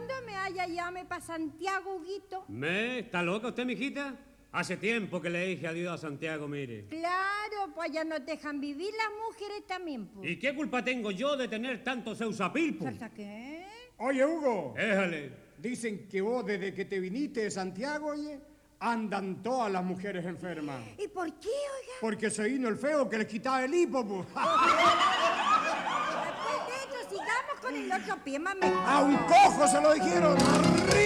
cuando me haya llame para Santiago, Huguito. ¿Está loca usted, mijita? Hace tiempo que le dije adiós a Santiago, mire. Claro, pues allá no dejan vivir las mujeres también, pues. ¿Y qué culpa tengo yo de tener tanto seusapilpo? ¿Salsa qué? Oye, Hugo, Éjale. dicen que vos desde que te viniste de Santiago, oye, andan todas las mujeres enfermas. ¿Y por qué, oiga? Porque se vino el feo que les quitaba el hipo, pues. Después de eso, sigamos con el otro pie, mami. A un cojo se lo dijeron.